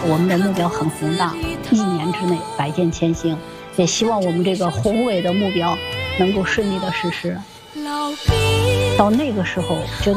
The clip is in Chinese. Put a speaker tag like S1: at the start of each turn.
S1: 我们的目标很宏大，1年之内百件千行，也希望我们这个宏伟的目标能够顺利的实施。到那个时候，觉得